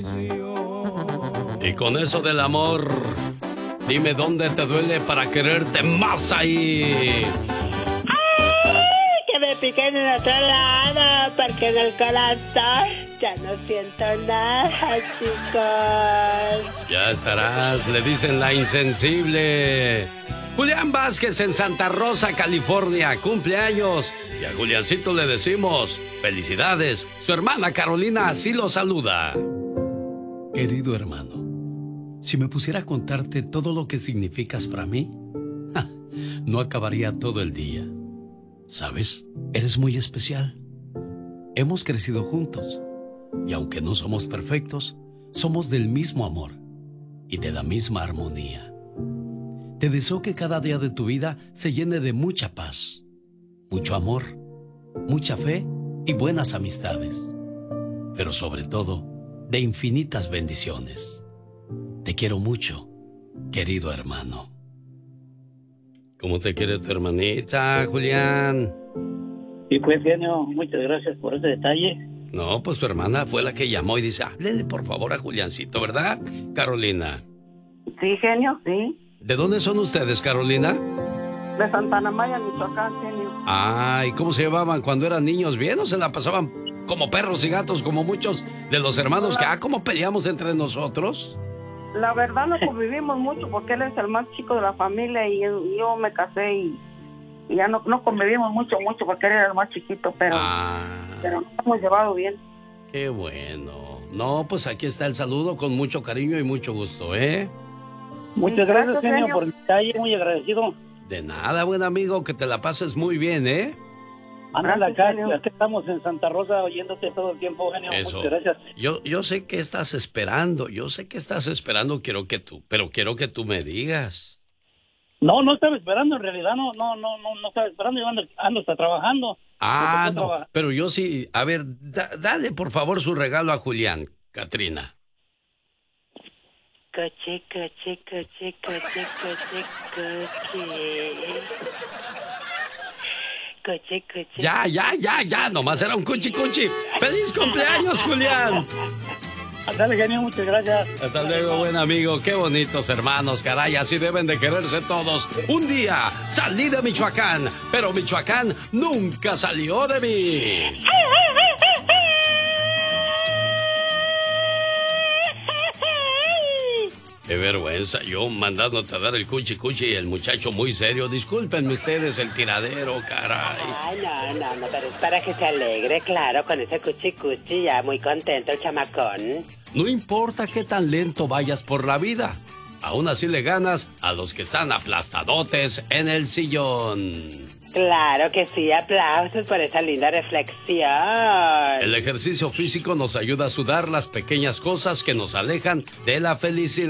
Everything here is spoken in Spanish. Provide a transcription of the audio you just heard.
Y con eso del amor, dime dónde te duele para quererte más ahí. Que me piquen en otro lado, porque en el corazón ya no siento nada, chicos. Ya estarás, le dicen la insensible. Julián Vázquez en Santa Rosa, California, cumpleaños. Y a Juliancito le decimos, felicidades. Su hermana Carolina así lo saluda. Querido hermano, si me pusiera a contarte todo lo que significas para mí, no acabaría todo el día. ¿Sabes? Eres muy especial. Hemos crecido juntos. Y aunque no somos perfectos, somos del mismo amor y de la misma armonía. Te deseo que cada día de tu vida se llene de mucha paz, mucho amor, mucha fe y buenas amistades. Pero sobre todo, de infinitas bendiciones. Te quiero mucho, querido hermano. ¿Cómo te quiere tu hermanita, Julián? Sí, pues, genio, muchas gracias por ese detalle. No, pues tu hermana fue la que llamó y dice, háblele por favor a Juliancito, ¿verdad, Carolina? Sí, genio, sí. ¿De dónde son ustedes, Carolina? De Santana Maya, Michoacán, genio. Ay, ¿cómo se llevaban cuando eran niños? ¿Bien o se la pasaban como perros y gatos, como muchos de los hermanos que, cómo peleamos entre nosotros? La verdad no convivimos mucho porque él es el más chico de la familia y yo me casé y ya no convivimos mucho porque él era el más chiquito, pero nos hemos llevado bien. Qué bueno. No, pues aquí está el saludo con mucho cariño y mucho gusto, ¿eh? Muchas gracias, genio, por el detalle, muy agradecido. De nada, buen amigo, que te la pases muy bien, ¿eh? Ándale acá estamos en Santa Rosa oyéndote todo el tiempo, genio. Eso. Muchas gracias. Yo sé que estás esperando, quiero que tú me digas. No estaba esperando, en realidad no estaba esperando, yo ando hasta trabajando. No, pero yo sí, a ver, dale por favor su regalo a Julián, Katrina. Coche, coche, coche, coche, coche, coche. Coche, coche. Ya, nomás era un cuchi. ¡Feliz cumpleaños, Julián! Dale, genio, muchas gracias. Hasta luego, buen amigo. Qué bonitos hermanos, caray, así deben de quererse todos. Un día salí de Michoacán, pero Michoacán nunca salió de mí. Qué vergüenza, yo mandándote a dar el cuchi y el muchacho muy serio. Discúlpenme ustedes el tiradero, caray. Ay, no, pero es para que se alegre, claro, con ese cuchi, ya muy contento el chamacón. No importa qué tan lento vayas por la vida, aún así le ganas a los que están aplastadotes en el sillón. Claro que sí, aplausos por esa linda reflexión. El ejercicio físico nos ayuda a sudar las pequeñas cosas que nos alejan de la felicidad.